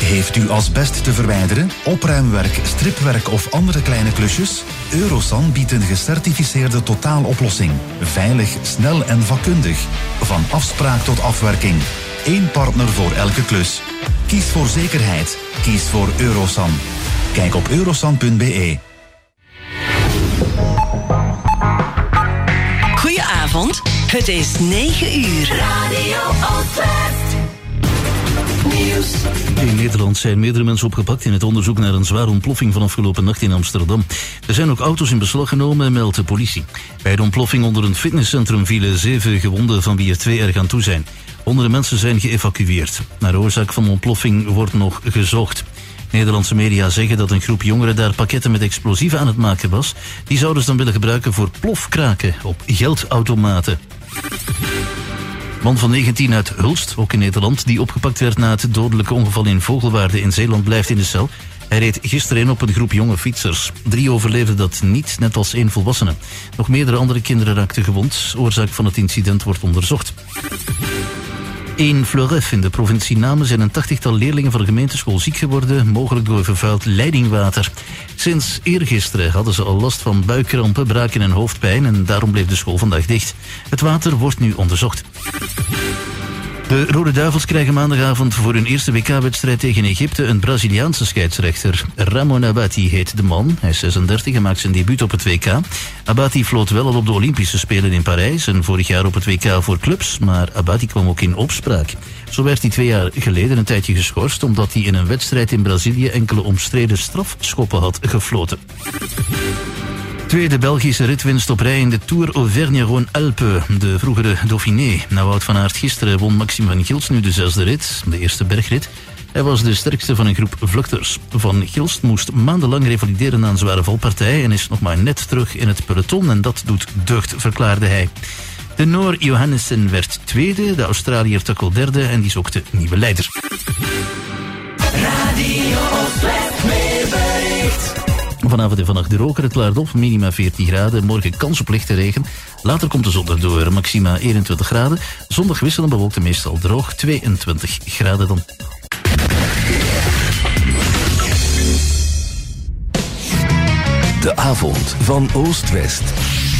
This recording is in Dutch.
Heeft u asbest te verwijderen, opruimwerk, stripwerk of andere kleine klusjes? Eurosan biedt een gecertificeerde totaaloplossing. Veilig, snel en vakkundig. Van afspraak tot afwerking. 1 partner voor elke klus. Kies voor zekerheid. Kies voor Eurosan. Kijk op eurosan.be. Goedenavond, het is 9 uur. Radio Oostwest. Nieuws. In Nederland zijn meerdere mensen opgepakt in het onderzoek naar een zware ontploffing van afgelopen nacht in Amsterdam. Er zijn ook auto's in beslag genomen, meldt de politie. Bij de ontploffing onder een fitnesscentrum vielen 7 gewonden, van wie er 2 erg aan toe zijn. Honderden mensen zijn geëvacueerd. Naar de oorzaak van de ontploffing wordt nog gezocht. Nederlandse media zeggen dat een groep jongeren daar pakketten met explosieven aan het maken was. Die zouden ze dan willen gebruiken voor plofkraken op geldautomaten. Man van 19 uit Hulst, ook in Nederland, die opgepakt werd na het dodelijke ongeval in Vogelwaarde in Zeeland, blijft in de cel. Hij reed gisteren in op een groep jonge fietsers. 3 overleefden dat niet, net als 1 volwassene. Nog meerdere andere kinderen raakten gewond. Oorzaak van het incident wordt onderzocht. In Fleuref in de provincie Namen zijn een 80-tal leerlingen van de gemeenteschool ziek geworden, mogelijk door vervuild leidingwater. Sinds eergisteren hadden ze al last van buikkrampen, braken en hoofdpijn en daarom bleef de school vandaag dicht. Het water wordt nu onderzocht. De Rode Duivels krijgen maandagavond voor hun eerste WK-wedstrijd tegen Egypte een Braziliaanse scheidsrechter. Ramon Abati heet de man, hij is 36 en maakt zijn debuut op het WK. Abati floot wel al op de Olympische Spelen in Parijs en vorig jaar op het WK voor clubs, maar Abati kwam ook in opspraak. Zo werd hij 2 jaar geleden een tijdje geschorst omdat hij in een wedstrijd in Brazilië enkele omstreden strafschoppen had gefloten. Tweede Belgische ritwinst op rij in de Tour Auvergne-Rhône-Alpes, de vroegere Dauphiné. Na Wout van Aert gisteren won Maxime van Gilst nu de 6e rit, de eerste bergrit. Hij was de sterkste van een groep vluchters. Van Gilst moest maandenlang revalideren na een zware valpartij en is nog maar net terug in het peloton en dat doet deugd, verklaarde hij. De Noor Johannessen werd tweede, de Australiër Tuckle derde en die is ook de nieuwe leider. Radio Oostwest weerbericht. Vanavond en vannacht droger, het klaart op, minima 14 graden. Morgen kans op lichte regen. Later komt de zondag door, maxima 21 graden. Zondag wisselend bewolkt en meestal droog, 22 graden dan. De avond van Oost-West.